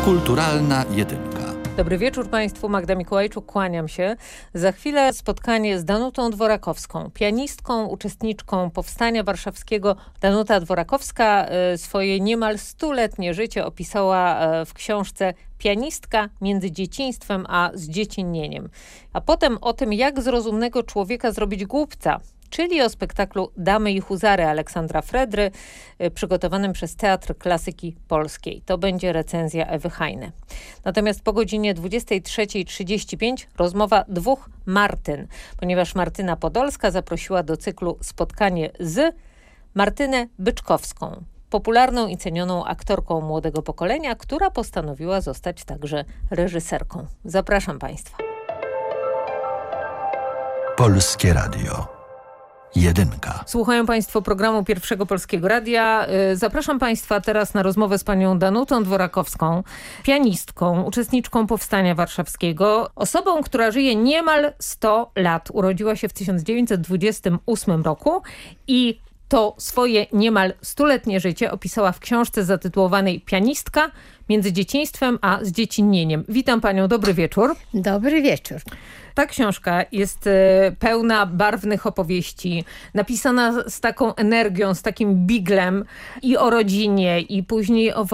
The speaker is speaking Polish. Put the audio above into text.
Kulturalna jedynka. Dobry wieczór Państwu, Magda Mikołajczuk, kłaniam się. Za chwilę spotkanie z Danutą Dworakowską, pianistką, uczestniczką Powstania Warszawskiego. Danuta Dworakowska swoje niemal 100-letnie życie opisała w książce Pianistka między dzieciństwem a zdziecinnieniem. A potem o tym, jak z rozumnego człowieka zrobić głupca, czyli o spektaklu Damy i huzary Aleksandra Fredry, przygotowanym przez Teatr Klasyki Polskiej. To będzie recenzja Ewy Hajny. Natomiast po godzinie 23:35 rozmowa dwóch Martyn, ponieważ Martyna Podolska zaprosiła do cyklu spotkanie z Martynę Byczkowską, popularną i cenioną aktorką młodego pokolenia, która postanowiła zostać także reżyserką. Zapraszam Państwa. Polskie Radio. Jedynka. Słuchają Państwo programu Pierwszego Polskiego Radia. Zapraszam Państwa teraz na rozmowę z panią Danutą Dworakowską, pianistką, uczestniczką Powstania Warszawskiego, osobą, która żyje niemal 100 lat. Urodziła się w 1928 roku i to swoje niemal 100-letnie życie opisała w książce zatytułowanej Pianistka między dzieciństwem a zdziecinnieniem. Witam panią, dobry wieczór. Dobry wieczór. Ta książka jest pełna barwnych opowieści, napisana z taką energią, z takim biglem i o rodzinie, i później o